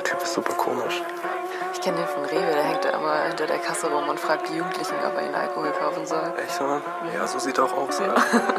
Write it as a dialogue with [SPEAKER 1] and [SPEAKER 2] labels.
[SPEAKER 1] Typ ist super komisch.
[SPEAKER 2] Ich kenne den von Rewe, der hängt da immer hinter der Kasse rum und fragt die Jugendlichen, ob er ihnen Alkohol kaufen soll.
[SPEAKER 1] Echt, Mann? Ja, so sieht er auch aus, oder?